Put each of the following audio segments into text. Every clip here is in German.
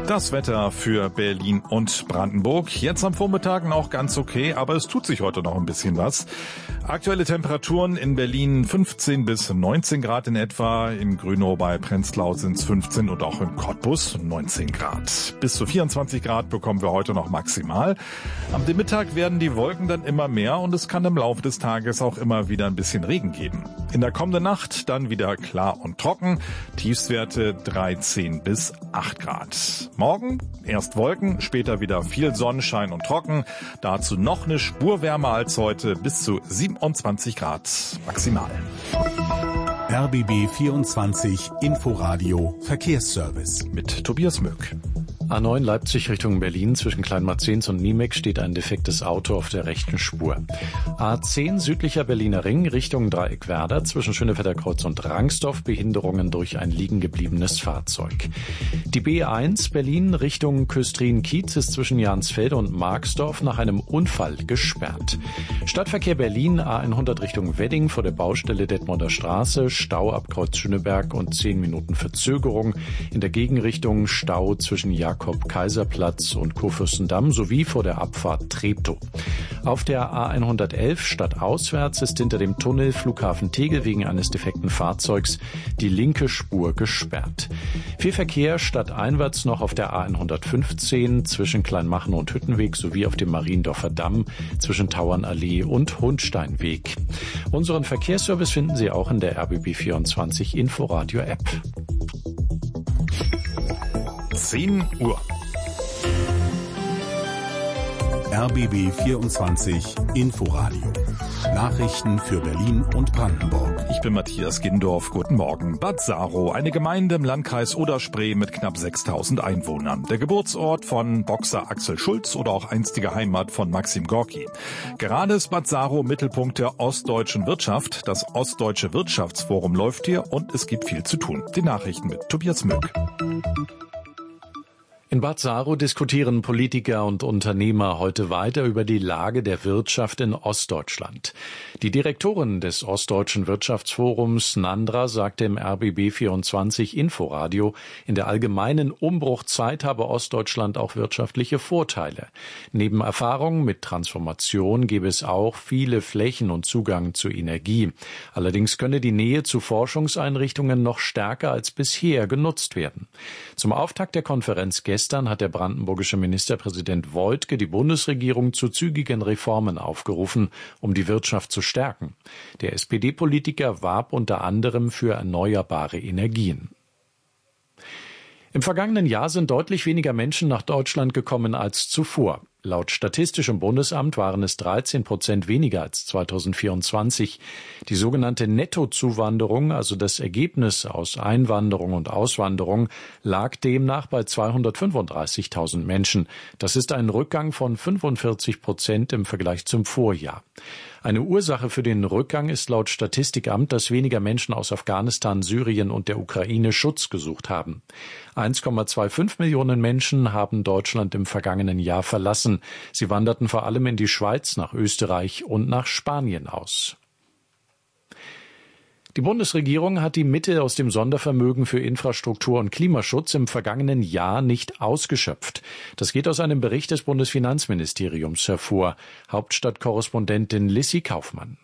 Das Wetter für Berlin und Brandenburg. Jetzt am Vormittag noch ganz okay, aber es tut sich heute noch ein bisschen was. Aktuelle Temperaturen in Berlin 15 bis 19 Grad in etwa. In Grünow bei Prenzlau sind es 15 und auch in Cottbus 19 Grad. Bis zu 24 Grad bekommen wir heute noch maximal. Am Mittag werden die Wolken dann immer mehr und es kann im Laufe des Tages auch immer wieder ein bisschen Regen geben. In der kommenden Nacht dann wieder klar und trocken. Tiefstwerte 13 bis 8 Grad. Morgen erst Wolken, später wieder viel Sonnenschein und trocken. Dazu noch eine Spur wärmer als heute, bis zu 27 Grad maximal. RBB 24 Inforadio Verkehrsservice mit Tobias Möck. A9 Leipzig Richtung Berlin zwischen Kleinmarzens und Niemek steht ein defektes Auto auf der rechten Spur. A10 südlicher Berliner Ring Richtung Dreieckwerder zwischen Schönefelder Kreuz und Rangsdorf Behinderungen durch ein liegen gebliebenes Fahrzeug. Die B1 Berlin Richtung Küstrin-Kiez ist zwischen Jansfelde und Marxdorf nach einem Unfall gesperrt. Stadtverkehr Berlin A100 Richtung Wedding vor der Baustelle Detmolder Straße, Stau ab Kreuz Schöneberg und 10 Minuten Verzögerung. In der Gegenrichtung Stau zwischen Jakob-Kaiser-Platz und Kurfürstendamm sowie vor der Abfahrt Treptow. Auf der A111 stadtauswärts ist hinter dem Tunnel Flughafen Tegel wegen eines defekten Fahrzeugs die linke Spur gesperrt. Viel Verkehr stadteinwärts noch auf der A115 zwischen Kleinmachnow und Hüttenweg sowie auf dem Mariendorfer Damm zwischen Tauernallee und Hundsteinweg. Unseren Verkehrsservice finden Sie auch in der RBB24 Inforadio App. 10 Uhr. RBB 24 Inforadio. Nachrichten für Berlin und Brandenburg. Ich bin Matthias Gindorf. Guten Morgen. Bad Saro, eine Gemeinde im Landkreis Oder-Spree mit knapp 6.000 Einwohnern. Der Geburtsort von Boxer Axel Schulz oder auch einstige Heimat von Maxim Gorki. Gerade ist Bad Saro Mittelpunkt der ostdeutschen Wirtschaft. Das Ostdeutsche Wirtschaftsforum läuft hier und es gibt viel zu tun. Die Nachrichten mit Tobias Möck. In Bad Saro diskutieren Politiker und Unternehmer heute weiter über die Lage der Wirtschaft in Ostdeutschland. Die Direktorin des Ostdeutschen Wirtschaftsforums, Nandra, sagte im RBB24 Inforadio, in der allgemeinen Umbruchzeit habe Ostdeutschland auch wirtschaftliche Vorteile. Neben Erfahrungen mit Transformation gäbe es auch viele Flächen und Zugang zu Energie. Allerdings könne die Nähe zu Forschungseinrichtungen noch stärker als bisher genutzt werden. Zum Auftakt der Konferenz gestern hat der brandenburgische Ministerpräsident Woidke die Bundesregierung zu zügigen Reformen aufgerufen, um die Wirtschaft zu stärken. Der SPD-Politiker warb unter anderem für erneuerbare Energien. Im vergangenen Jahr sind deutlich weniger Menschen nach Deutschland gekommen als zuvor. Laut Statistischem Bundesamt waren es 13% weniger als 2024. Die sogenannte Nettozuwanderung, also das Ergebnis aus Einwanderung und Auswanderung, lag demnach bei 235.000 Menschen. Das ist ein Rückgang von 45% im Vergleich zum Vorjahr. Eine Ursache für den Rückgang ist laut Statistikamt, dass weniger Menschen aus Afghanistan, Syrien und der Ukraine Schutz gesucht haben. 1,25 Millionen Menschen haben Deutschland im vergangenen Jahr verlassen. Sie wanderten vor allem in die Schweiz, nach Österreich und nach Spanien aus. Die Bundesregierung hat die Mittel aus dem Sondervermögen für Infrastruktur und Klimaschutz im vergangenen Jahr nicht ausgeschöpft. Das geht aus einem Bericht des Bundesfinanzministeriums hervor. Hauptstadtkorrespondentin Lissy Kaufmann.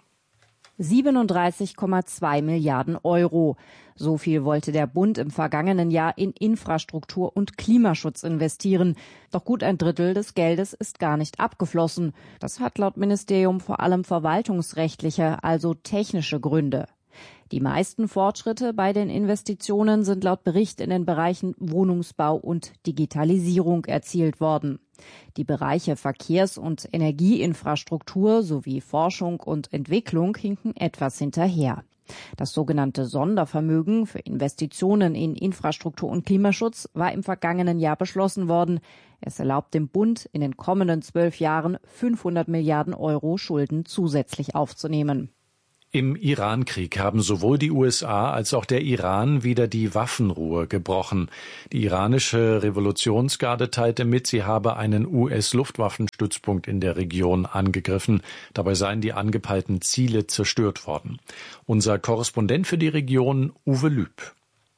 37,2 Milliarden Euro. So viel wollte der Bund im vergangenen Jahr in Infrastruktur und Klimaschutz investieren. Doch gut ein Drittel des Geldes ist gar nicht abgeflossen. Das hat laut Ministerium vor allem verwaltungsrechtliche, also technische Gründe. Die meisten Fortschritte bei den Investitionen sind laut Bericht in den Bereichen Wohnungsbau und Digitalisierung erzielt worden. Die Bereiche Verkehrs- und Energieinfrastruktur sowie Forschung und Entwicklung hinken etwas hinterher. Das sogenannte Sondervermögen für Investitionen in Infrastruktur und Klimaschutz war im vergangenen Jahr beschlossen worden. Es erlaubt dem Bund, in den kommenden 12 Jahren 500 Milliarden Euro Schulden zusätzlich aufzunehmen. Im Irankrieg haben sowohl die USA als auch der Iran wieder die Waffenruhe gebrochen. Die iranische Revolutionsgarde teilte mit, sie habe einen US-Luftwaffenstützpunkt in der Region angegriffen. Dabei seien die angepeilten Ziele zerstört worden. Unser Korrespondent für die Region, Uwe Lüb.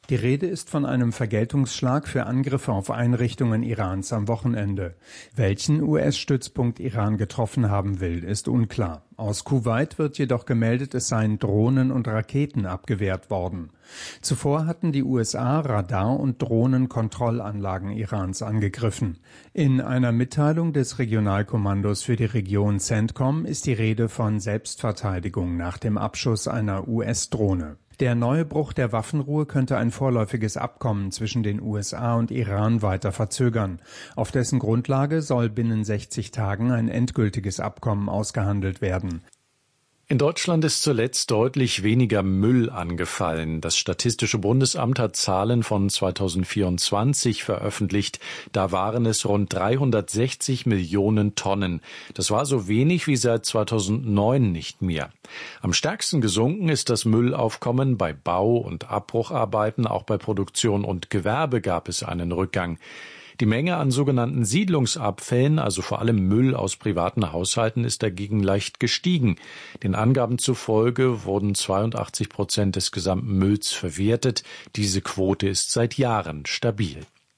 Die Rede ist von einem Vergeltungsschlag für Angriffe auf Einrichtungen Irans am Wochenende. Welchen US-Stützpunkt Iran getroffen haben will, ist unklar. Aus Kuwait wird jedoch gemeldet, es seien Drohnen und Raketen abgewehrt worden. Zuvor hatten die USA Radar- und Drohnenkontrollanlagen Irans angegriffen. In einer Mitteilung des Regionalkommandos für die Region CENTCOM ist die Rede von Selbstverteidigung nach dem Abschuss einer US-Drohne. Der neue Bruch der Waffenruhe könnte ein vorläufiges Abkommen zwischen den USA und Iran weiter verzögern. Auf dessen Grundlage soll binnen 60 Tagen ein endgültiges Abkommen ausgehandelt werden. In Deutschland ist zuletzt deutlich weniger Müll angefallen. Das Statistische Bundesamt hat Zahlen von 2024 veröffentlicht. Da waren es rund 360 Millionen Tonnen. Das war so wenig wie seit 2009 nicht mehr. Am stärksten gesunken ist das Müllaufkommen bei Bau- und Abbrucharbeiten. Auch bei Produktion und Gewerbe gab es einen Rückgang. Die Menge an sogenannten Siedlungsabfällen, also vor allem Müll aus privaten Haushalten, ist dagegen leicht gestiegen. Den Angaben zufolge wurden 82% des gesamten Mülls verwertet. Diese Quote ist seit Jahren stabil.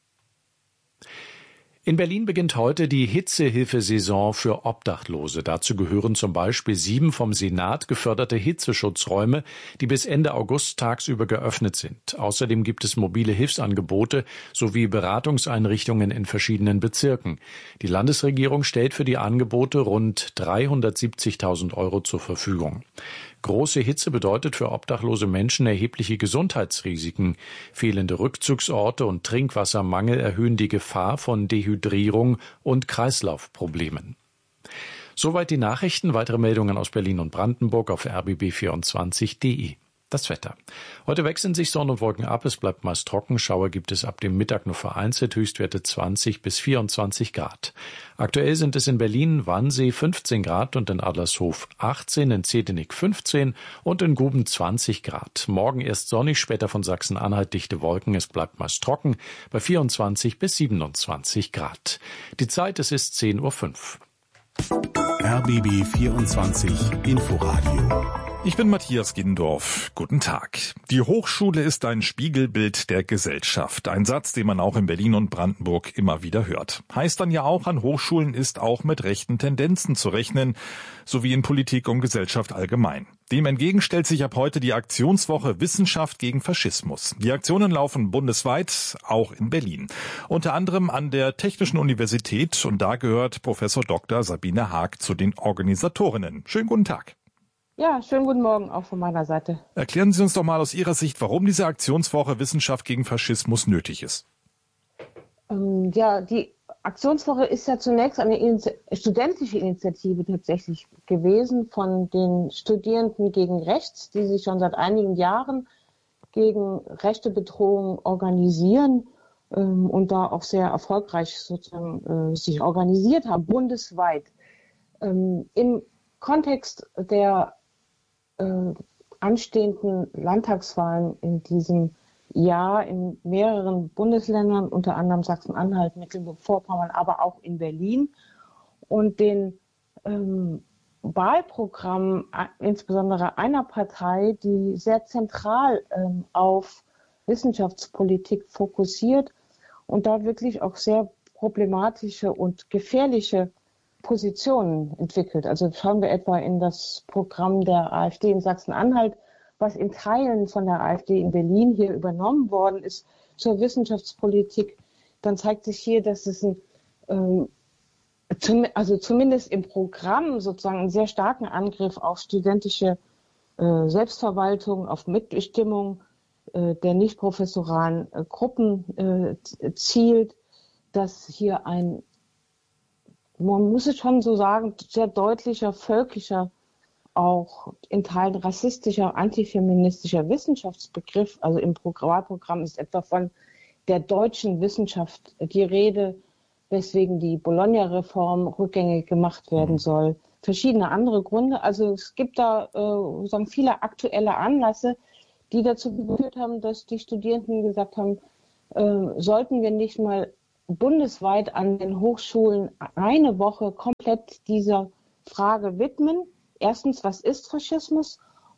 In Berlin beginnt heute die Hitzehilfesaison für Obdachlose. Dazu gehören zum Beispiel 7 vom Senat geförderte Hitzeschutzräume, die bis Ende August tagsüber geöffnet sind. Außerdem gibt es mobile Hilfsangebote sowie Beratungseinrichtungen in verschiedenen Bezirken. Die Landesregierung stellt für die Angebote rund 370.000 € zur Verfügung. Große Hitze bedeutet für obdachlose Menschen erhebliche Gesundheitsrisiken. Fehlende Rückzugsorte und Trinkwassermangel erhöhen die Gefahr von Dehydrierung und Kreislaufproblemen. Soweit die Nachrichten. Weitere Meldungen aus Berlin und Brandenburg auf rbb24.de. Das Wetter. Heute wechseln sich Sonne und Wolken ab. Es bleibt meist trocken. Schauer gibt es ab dem Mittag nur vereinzelt. Höchstwerte 20 bis 24 Grad. Aktuell sind es in Berlin Wannsee 15 Grad und in Adlershof 18, in Zehdenick 15 und in Guben 20 Grad. Morgen erst sonnig, später von Sachsen-Anhalt dichte Wolken. Es bleibt meist trocken bei 24 bis 27 Grad. Die Zeit, es ist 10:05 Uhr. RBB 24 Inforadio. Ich bin Matthias Gindorf. Guten Tag. Die Hochschule ist ein Spiegelbild der Gesellschaft. Ein Satz, den man auch in Berlin und Brandenburg immer wieder hört. Heißt dann ja auch, an Hochschulen ist auch mit rechten Tendenzen zu rechnen, sowie in Politik und Gesellschaft allgemein. Dem entgegen stellt sich ab heute die Aktionswoche Wissenschaft gegen Faschismus. Die Aktionen laufen bundesweit, auch in Berlin. Unter anderem an der Technischen Universität, und da gehört Professor Dr. Sabine Haag zu den Organisatorinnen. Schönen guten Tag. Ja, schönen guten Morgen auch von meiner Seite. Erklären Sie uns doch mal aus Ihrer Sicht, warum diese Aktionswoche Wissenschaft gegen Faschismus nötig ist. Die Aktionswoche ist ja zunächst eine studentische Initiative tatsächlich gewesen von den Studierenden gegen Rechts, die sich schon seit einigen Jahren gegen rechte Bedrohung organisieren und da auch sehr erfolgreich sozusagen sich organisiert haben, bundesweit. Im Kontext der anstehenden Landtagswahlen in diesem Jahr in mehreren Bundesländern, unter anderem Sachsen-Anhalt, Mecklenburg-Vorpommern, aber auch in Berlin, und den Wahlprogrammen insbesondere einer Partei, die sehr zentral auf Wissenschaftspolitik fokussiert und da wirklich auch sehr problematische und gefährliche Positionen entwickelt. Also schauen wir etwa in das Programm der AfD in Sachsen-Anhalt, was in Teilen von der AfD in Berlin hier übernommen worden ist zur Wissenschaftspolitik, dann zeigt sich hier, dass es zumindest im Programm sozusagen einen sehr starken Angriff auf studentische Selbstverwaltung, auf Mitbestimmung der nicht professoralen Gruppen zielt, dass hier man muss es schon so sagen, sehr deutlicher, völkischer, auch in Teilen rassistischer, antifeministischer Wissenschaftsbegriff, also im Wahlprogramm ist etwa von der deutschen Wissenschaft die Rede, weswegen die Bologna-Reform rückgängig gemacht werden soll. Verschiedene andere Gründe. Also es gibt da sozusagen viele aktuelle Anlässe, die dazu geführt haben, dass die Studierenden gesagt haben, sollten wir nicht mal bundesweit an den Hochschulen eine Woche komplett dieser Frage widmen. Erstens, was ist Faschismus?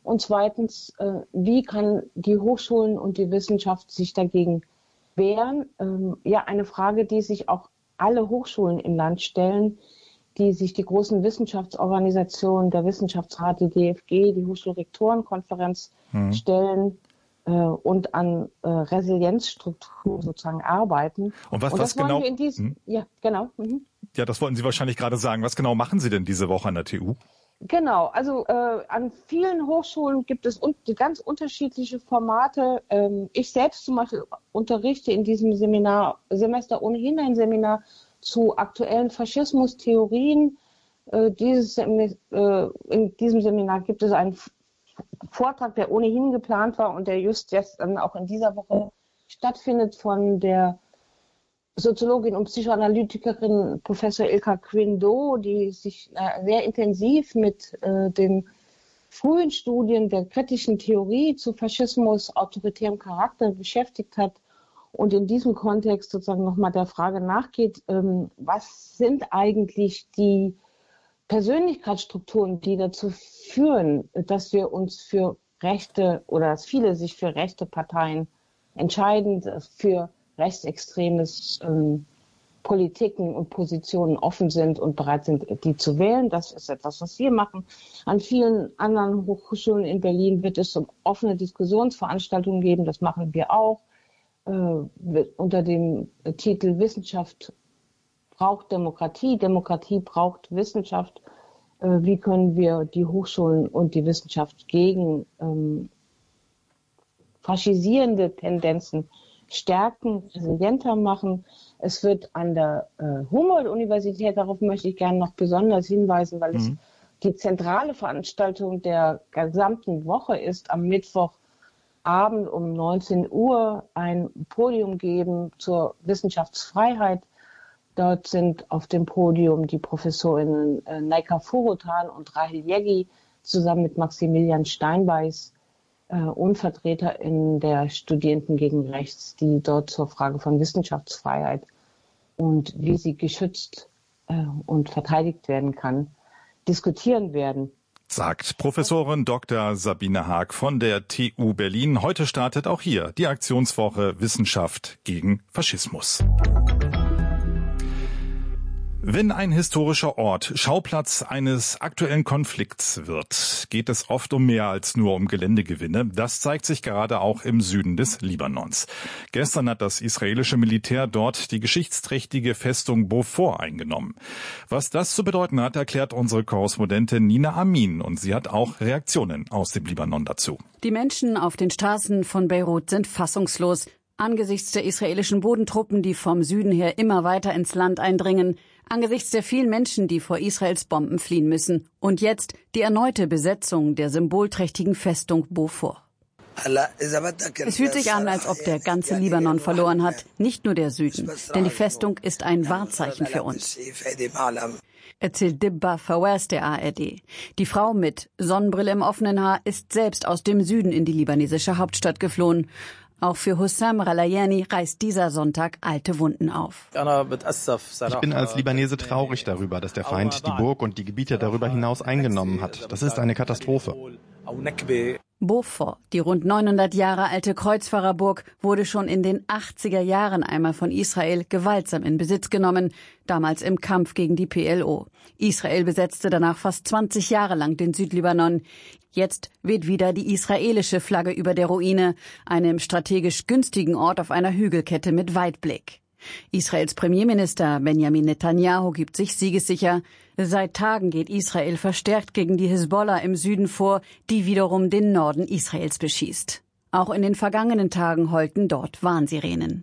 Und zweitens, wie kann die Hochschulen und die Wissenschaft sich dagegen wehren? Eine Frage, die sich auch alle Hochschulen im Land stellen, die sich die großen Wissenschaftsorganisationen, der Wissenschaftsrat, die DFG, die Hochschulrektorenkonferenz stellen und an Resilienzstrukturen sozusagen arbeiten. Und was genau? Ja, genau. Ja, das wollten Sie wahrscheinlich gerade sagen. Was genau machen Sie denn diese Woche an der TU? Genau, also an vielen Hochschulen gibt es ganz unterschiedliche Formate. Ich selbst zum Beispiel unterrichte in diesem Semester ohnehin ein Seminar zu aktuellen Faschismustheorien. In diesem Seminar gibt es einen Vortrag, der ohnehin geplant war und der just jetzt dann auch in dieser Woche stattfindet von der Soziologin und Psychoanalytikerin Professor Ilka Quinn-Do, die sich sehr intensiv mit den frühen Studien der kritischen Theorie zu Faschismus, autoritärem Charakter beschäftigt hat und in diesem Kontext sozusagen nochmal der Frage nachgeht, was sind eigentlich die Persönlichkeitsstrukturen, die dazu führen, dass wir uns für rechte oder dass viele sich für rechte Parteien entscheiden, für rechtsextremes Politiken und Positionen offen sind und bereit sind, die zu wählen. Das ist etwas, was wir machen. An vielen anderen Hochschulen in Berlin wird es offene Diskussionsveranstaltungen geben. Das machen wir auch unter dem Titel Wissenschaft braucht Demokratie, Demokratie braucht Wissenschaft. Wie können wir die Hochschulen und die Wissenschaft gegen faschisierende Tendenzen stärken, resilienter machen? Es wird an der Humboldt-Universität, darauf möchte ich gerne noch besonders hinweisen, weil es die zentrale Veranstaltung der gesamten Woche ist, am Mittwochabend um 19 Uhr ein Podium geben zur Wissenschaftsfreiheit. Dort sind auf dem Podium die Professorinnen Naika Furutan und Rahel Yeggi zusammen mit Maximilian Steinbeiß und Vertreter in der Studenten gegen Rechts, die dort zur Frage von Wissenschaftsfreiheit und wie sie geschützt und verteidigt werden kann, diskutieren werden. Sagt Professorin Dr. Sabine Haag von der TU Berlin. Heute startet auch hier die Aktionswoche Wissenschaft gegen Faschismus. Wenn ein historischer Ort Schauplatz eines aktuellen Konflikts wird, geht es oft um mehr als nur um Geländegewinne. Das zeigt sich gerade auch im Süden des Libanons. Gestern hat das israelische Militär dort die geschichtsträchtige Festung Beaufort eingenommen. Was das zu bedeuten hat, erklärt unsere Korrespondentin Nina Amin. Und sie hat auch Reaktionen aus dem Libanon dazu. Die Menschen auf den Straßen von Beirut sind fassungslos. Angesichts der israelischen Bodentruppen, die vom Süden her immer weiter ins Land eindringen, angesichts der vielen Menschen, die vor Israels Bomben fliehen müssen. Und jetzt die erneute Besetzung der symbolträchtigen Festung Beaufort. Es fühlt sich an, als ob der ganze Libanon verloren hat, nicht nur der Süden. Denn die Festung ist ein Wahrzeichen für uns, erzählt Dibba Fawaz der ARD. Die Frau mit Sonnenbrille im offenen Haar ist selbst aus dem Süden in die libanesische Hauptstadt geflohen. Auch für Hussam Ralayani reißt dieser Sonntag alte Wunden auf. Ich bin als Libanese traurig darüber, dass der Feind die Burg und die Gebiete darüber hinaus eingenommen hat. Das ist eine Katastrophe. Beaufort, die rund 900 Jahre alte Kreuzfahrerburg, wurde schon in den 80er Jahren einmal von Israel gewaltsam in Besitz genommen, damals im Kampf gegen die PLO. Israel besetzte danach fast 20 Jahre lang den Südlibanon. Jetzt weht wieder die israelische Flagge über der Ruine, einem strategisch günstigen Ort auf einer Hügelkette mit Weitblick. Israels Premierminister Benjamin Netanyahu gibt sich siegessicher. Seit Tagen geht Israel verstärkt gegen die Hisbollah im Süden vor, die wiederum den Norden Israels beschießt. Auch in den vergangenen Tagen heulten dort Warnsirenen.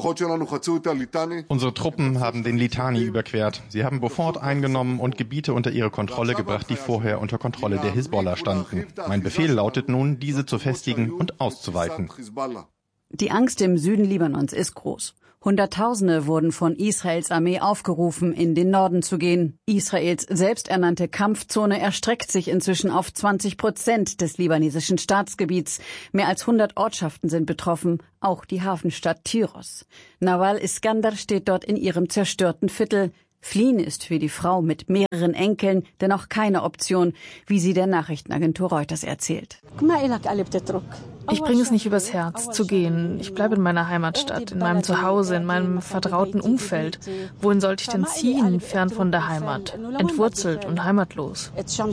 Unsere Truppen haben den Litani überquert. Sie haben Beaufort eingenommen und Gebiete unter ihre Kontrolle gebracht, die vorher unter Kontrolle der Hisbollah standen. Mein Befehl lautet nun, diese zu festigen und auszuweiten. Die Angst im Süden Libanons ist groß. Hunderttausende wurden von Israels Armee aufgerufen, in den Norden zu gehen. Israels selbsternannte Kampfzone erstreckt sich inzwischen auf 20% des libanesischen Staatsgebiets. Mehr als 100 Ortschaften sind betroffen, auch die Hafenstadt Tyros. Nawal Iskandar steht dort in ihrem zerstörten Viertel. Fliehen ist für die Frau mit mehreren Enkeln dennoch keine Option, wie sie der Nachrichtenagentur Reuters erzählt. Ich bringe es nicht übers Herz, zu gehen. Ich bleibe in meiner Heimatstadt, in meinem Zuhause, in meinem vertrauten Umfeld. Wohin sollte ich denn ziehen, fern von der Heimat, entwurzelt und heimatlos?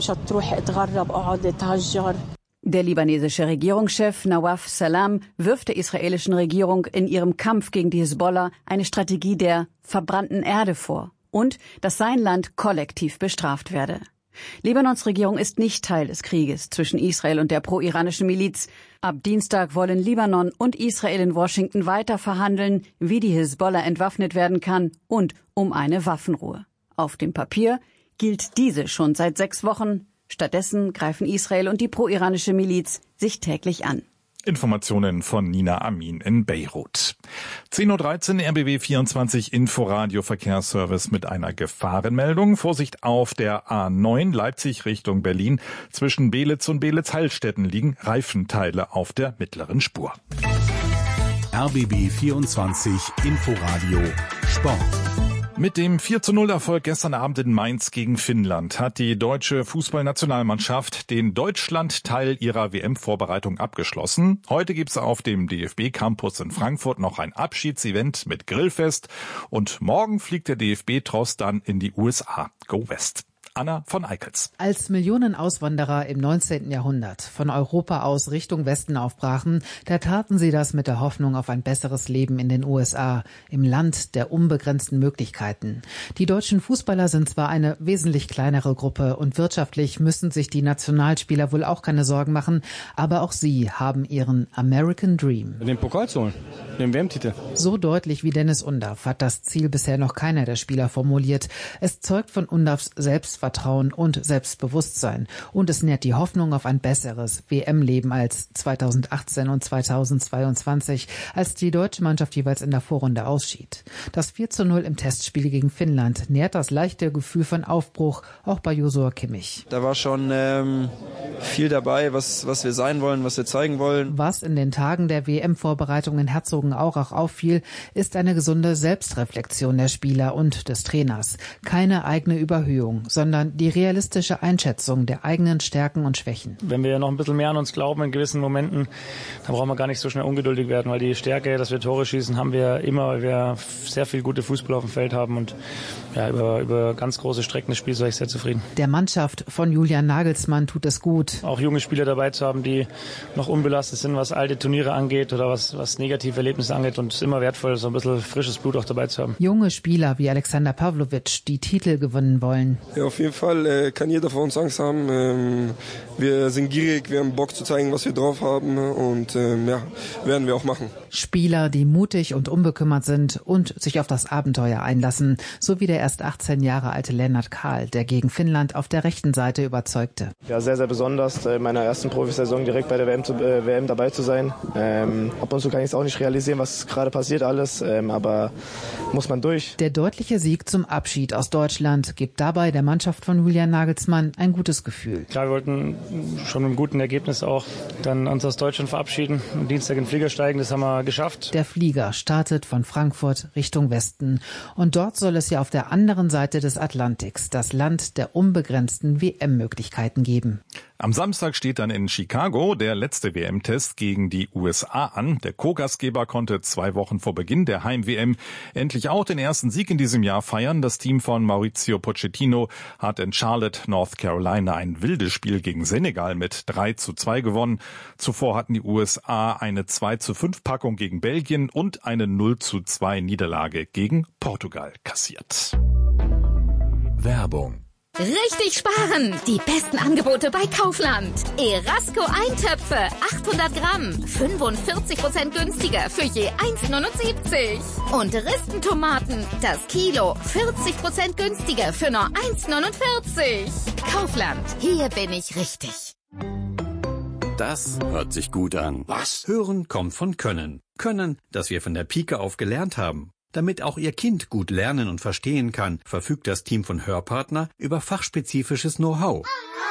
Der libanesische Regierungschef Nawaf Salam wirft der israelischen Regierung in ihrem Kampf gegen die Hisbollah eine Strategie der verbrannten Erde vor und dass sein Land kollektiv bestraft werde. Libanons Regierung ist nicht Teil des Krieges zwischen Israel und der pro-iranischen Miliz. Ab Dienstag wollen Libanon und Israel in Washington weiter verhandeln, wie die Hisbollah entwaffnet werden kann und um eine Waffenruhe. Auf dem Papier gilt diese schon seit 6 Wochen. Stattdessen greifen Israel und die pro-iranische Miliz sich täglich an. Informationen von Nina Amin in Beirut. 10.13 Uhr RBB 24 Inforadio Verkehrsservice mit einer Gefahrenmeldung. Vorsicht auf der A9 Leipzig Richtung Berlin. Zwischen Belitz und Belitz-Heilstätten liegen Reifenteile auf der mittleren Spur. RBB 24 Inforadio Sport. Mit dem 4:0 Erfolg gestern Abend in Mainz gegen Finnland hat die deutsche Fußballnationalmannschaft den Deutschland-Teil ihrer WM-Vorbereitung abgeschlossen. Heute gibt's auf dem DFB-Campus in Frankfurt noch ein Abschiedsevent mit Grillfest und morgen fliegt der DFB-Tross dann in die USA. Go West. Anna von Eickels. Als Millionen Auswanderer im 19. Jahrhundert von Europa aus Richtung Westen aufbrachen, da taten sie das mit der Hoffnung auf ein besseres Leben in den USA, im Land der unbegrenzten Möglichkeiten. Die deutschen Fußballer sind zwar eine wesentlich kleinere Gruppe und wirtschaftlich müssen sich die Nationalspieler wohl auch keine Sorgen machen, aber auch sie haben ihren American Dream. Den Pokal zu holen, den WM-Titel. So deutlich wie Dennis Undaff hat das Ziel bisher noch keiner der Spieler formuliert. Es zeugt von Undaffs Selbstvertrauen und Selbstbewusstsein. Und es nährt die Hoffnung auf ein besseres WM-Leben als 2018 und 2022, als die deutsche Mannschaft jeweils in der Vorrunde ausschied. Das 4:0 im Testspiel gegen Finnland nährt das leichte Gefühl von Aufbruch, auch bei Joshua Kimmich. Da war schon viel dabei, was wir sein wollen, was wir zeigen wollen. Was in den Tagen der WM-Vorbereitung in Herzogenaurach auffiel, ist eine gesunde Selbstreflexion der Spieler und des Trainers. Keine eigene Überhöhung, sondern die realistische Einschätzung der eigenen Stärken und Schwächen. Wenn wir noch ein bisschen mehr an uns glauben in gewissen Momenten, dann brauchen wir gar nicht so schnell ungeduldig werden, weil die Stärke, dass wir Tore schießen, haben wir immer, weil wir sehr viel gute Fußballer auf dem Feld haben und ja, über ganz große Strecken des Spiels war ich sehr zufrieden. Der Mannschaft von Julian Nagelsmann tut es gut. Auch junge Spieler dabei zu haben, die noch unbelastet sind, was alte Turniere angeht oder was negative Erlebnisse angeht, und es ist immer wertvoll, so ein bisschen frisches Blut auch dabei zu haben. Junge Spieler wie Alexander Pavlovic, die Titel gewinnen wollen. Ja, auf jeden Fall kann jeder von uns Angst haben. Wir sind gierig, wir haben Bock zu zeigen, was wir drauf haben, und werden wir auch machen. Spieler, die mutig und unbekümmert sind und sich auf das Abenteuer einlassen, so wie der erst 18 Jahre alte Lennart Kahl, der gegen Finnland auf der rechten Seite überzeugte. Ja, sehr, sehr besonders, in meiner ersten Profisaison direkt bei der WM dabei zu sein. Ab und zu kann ich es auch nicht realisieren, was gerade passiert alles, aber muss man durch. Der deutliche Sieg zum Abschied aus Deutschland gibt dabei der Mannschaft von Julian Nagelsmann ein gutes Gefühl. Klar, wir wollten schon mit einem guten Ergebnis auch dann uns aus Deutschland verabschieden und Dienstag in den Flieger steigen, das haben wir geschafft. Der Flieger startet von Frankfurt Richtung Westen und dort soll es ja auf der anderen Seite des Atlantiks das Land der unbegrenzten WM-Möglichkeiten geben. Am Samstag steht dann in Chicago der letzte WM-Test gegen die USA an. Der Co-Gastgeber konnte 2 Wochen vor Beginn der Heim-WM endlich auch den ersten Sieg in diesem Jahr feiern. Das Team von Mauricio Pochettino hat in Charlotte, North Carolina, ein wildes Spiel gegen Senegal mit 3:2 gewonnen. Zuvor hatten die USA eine 2:5 Packung gegen Belgien und eine 0:2 Niederlage gegen Portugal kassiert. Werbung. Richtig sparen! Die besten Angebote bei Kaufland. Erasco Eintöpfe, 800 Gramm, 45% günstiger für je 1,79. Und Ristentomaten, das Kilo, 40% günstiger für nur 1,49. Kaufland, hier bin ich richtig. Das hört sich gut an. Was? Hören kommt von Können. Können, das wir von der Pike auf gelernt haben. Damit auch Ihr Kind gut lernen und verstehen kann, verfügt das Team von Hörpartner über fachspezifisches Know-how.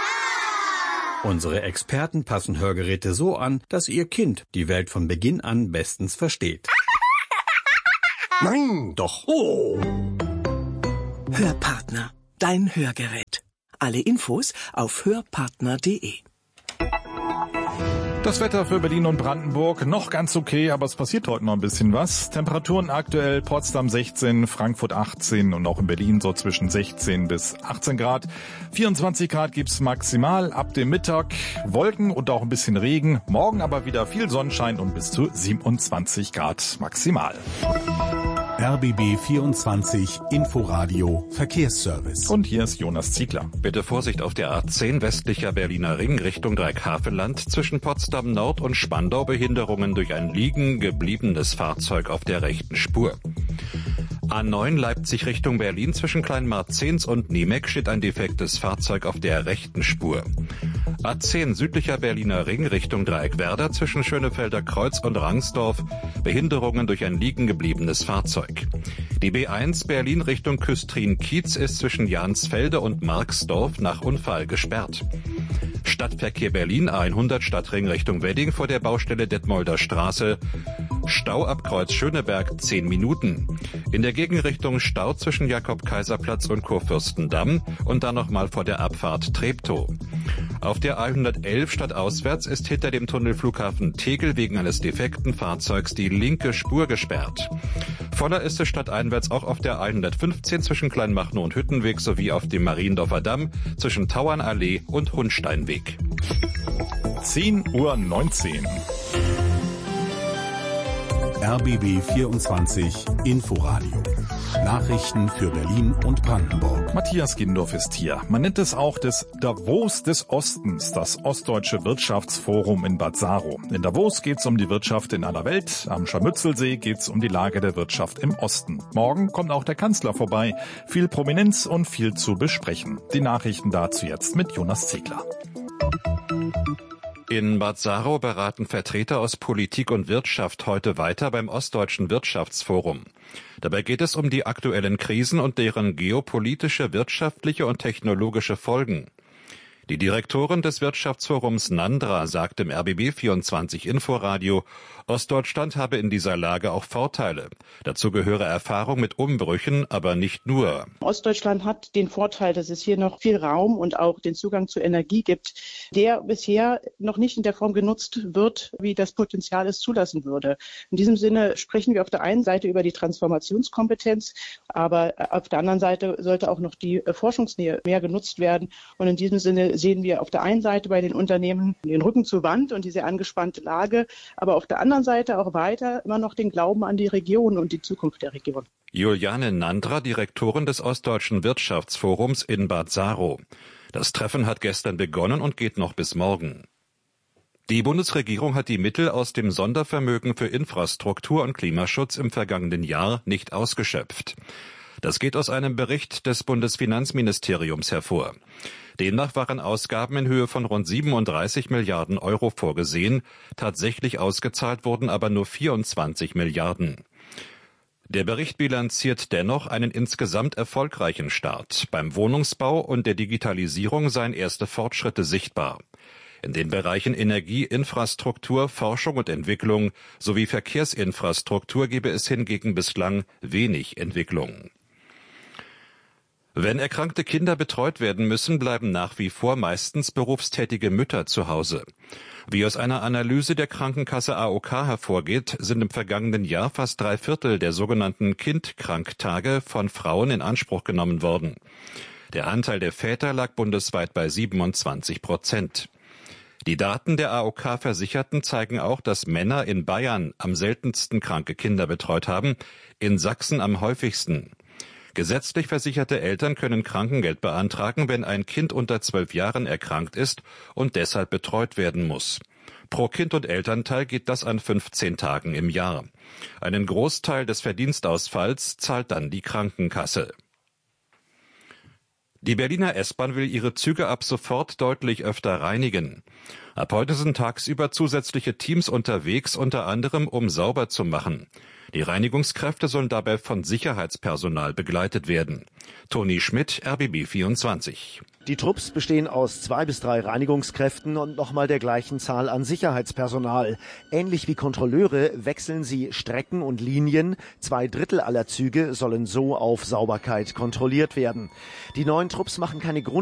Unsere Experten passen Hörgeräte so an, dass Ihr Kind die Welt von Beginn an bestens versteht. Nein, doch. Oh. Hörpartner, dein Hörgerät. Alle Infos auf hörpartner.de. Das Wetter für Berlin und Brandenburg noch ganz okay, aber es passiert heute noch ein bisschen was. Temperaturen aktuell Potsdam 16, Frankfurt 18 und auch in Berlin so zwischen 16 bis 18 Grad. 24 Grad gibt's maximal ab dem Mittag. Wolken und auch ein bisschen Regen. Morgen aber wieder viel Sonnenschein und bis zu 27 Grad maximal. RBB 24 Inforadio Verkehrsservice. Und hier ist Jonas Ziegler. Bitte Vorsicht auf der A10 westlicher Berliner Ring Richtung Dreieckhaveland. Zwischen Potsdam Nord und Spandau Behinderungen durch ein liegen gebliebenes Fahrzeug auf der rechten Spur. A9 Leipzig Richtung Berlin zwischen Kleinmarzens und Niemeck steht ein defektes Fahrzeug auf der rechten Spur. A10 südlicher Berliner Ring Richtung Dreieckwerder zwischen Schönefelder Kreuz und Rangsdorf Behinderungen durch ein liegen gebliebenes Fahrzeug. Die B1 Berlin Richtung Küstrin-Kiez ist zwischen Jansfelde und Marxdorf nach Unfall gesperrt. Stadtverkehr Berlin A100 Stadtring Richtung Wedding vor der Baustelle Detmolder Straße. Stau ab Kreuz Schöneberg 10 Minuten. In der Gegenrichtung Stau zwischen Jakob-Kaiser-Platz und Kurfürstendamm und dann nochmal vor der Abfahrt Treptow. Auf der A111 stadtauswärts ist hinter dem Tunnelflughafen Tegel wegen eines defekten Fahrzeugs die linke Spur gesperrt. Voller ist es stadteinwärts auch auf der A115 zwischen Kleinmachnow und Hüttenweg sowie auf dem Mariendorfer Damm zwischen Tauernallee und Hundsteinweg. 10:19 Uhr. RBB 24 Inforadio. Nachrichten für Berlin und Brandenburg. Matthias Gindorf ist hier. Man nennt es auch das Davos des Ostens, das Ostdeutsche Wirtschaftsforum in Bad Saro. In Davos geht es um die Wirtschaft in aller Welt. Am Scharmützelsee geht es um die Lage der Wirtschaft im Osten. Morgen kommt auch der Kanzler vorbei. Viel Prominenz und viel zu besprechen. Die Nachrichten dazu jetzt mit Jonas Ziegler. In Bad Saro beraten Vertreter aus Politik und Wirtschaft heute weiter beim Ostdeutschen Wirtschaftsforum. Dabei geht es um die aktuellen Krisen und deren geopolitische, wirtschaftliche und technologische Folgen. Die Direktorin des Wirtschaftsforums Nandra sagt im RBB 24 Inforadio, Ostdeutschland habe in dieser Lage auch Vorteile. Dazu gehöre Erfahrung mit Umbrüchen, aber nicht nur. Ostdeutschland hat den Vorteil, dass es hier noch viel Raum und auch den Zugang zu Energie gibt, der bisher noch nicht in der Form genutzt wird, wie das Potenzial es zulassen würde. In diesem Sinne sprechen wir auf der einen Seite über die Transformationskompetenz, aber auf der anderen Seite sollte auch noch die Forschungsnähe mehr genutzt werden. Und in diesem Sinne sehen wir auf der einen Seite bei den Unternehmen den Rücken zur Wand und diese angespannte Lage, aber auf der anderen Seite auch weiter immer noch den Glauben an die Region und die Zukunft der Region. Juliane Nandra, Direktorin des Ostdeutschen Wirtschaftsforums in Bad Saro. Das Treffen hat gestern begonnen und geht noch bis morgen. Die Bundesregierung hat die Mittel aus dem Sondervermögen für Infrastruktur und Klimaschutz im vergangenen Jahr nicht ausgeschöpft. Das geht aus einem Bericht des Bundesfinanzministeriums hervor. Demnach waren Ausgaben in Höhe von rund 37 Milliarden Euro vorgesehen. Tatsächlich ausgezahlt wurden aber nur 24 Milliarden. Der Bericht bilanziert dennoch einen insgesamt erfolgreichen Start. Beim Wohnungsbau und der Digitalisierung seien erste Fortschritte sichtbar. In den Bereichen Energie, Infrastruktur, Forschung und Entwicklung sowie Verkehrsinfrastruktur gebe es hingegen bislang wenig Entwicklung. Wenn erkrankte Kinder betreut werden müssen, bleiben nach wie vor meistens berufstätige Mütter zu Hause. Wie aus einer Analyse der Krankenkasse AOK hervorgeht, sind im vergangenen Jahr fast 3/4 der sogenannten Kindkranktage von Frauen in Anspruch genommen worden. Der Anteil der Väter lag bundesweit bei 27%. Die Daten der AOK Versicherten zeigen auch, dass Männer in Bayern am seltensten kranke Kinder betreut haben, in Sachsen am häufigsten. Gesetzlich versicherte Eltern können Krankengeld beantragen, wenn ein Kind unter 12 Jahren erkrankt ist und deshalb betreut werden muss. Pro Kind und Elternteil geht das an 15 Tagen im Jahr. Einen Großteil des Verdienstausfalls zahlt dann die Krankenkasse. Die Berliner S-Bahn will ihre Züge ab sofort deutlich öfter reinigen. Ab heute sind tagsüber zusätzliche Teams unterwegs, unter anderem um sauber zu machen. Die Reinigungskräfte sollen dabei von Sicherheitspersonal begleitet werden. Toni Schmidt, RBB 24. Die Trupps bestehen aus 2 bis 3 Reinigungskräften und nochmal der gleichen Zahl an Sicherheitspersonal. Ähnlich wie Kontrolleure wechseln sie Strecken und Linien. 2/3 aller Züge sollen so auf Sauberkeit kontrolliert werden. Die neuen Trupps machen keine